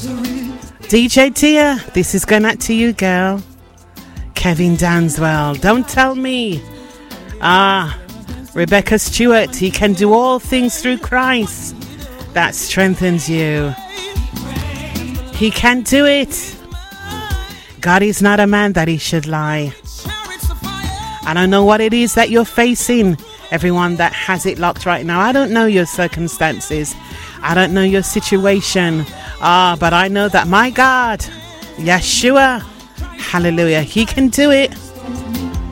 DJ Tia, this is going out to you, girl. Kevin Danswell, don't tell me. Rebecca Stewart, he can do all things through Christ that strengthens you. He can do it. God is not a man that he should lie. I don't know what it is that you're facing, everyone that has it locked right now. I don't know your circumstances. I don't know your situation. But I know that my God, Yeshua, hallelujah, he can do it.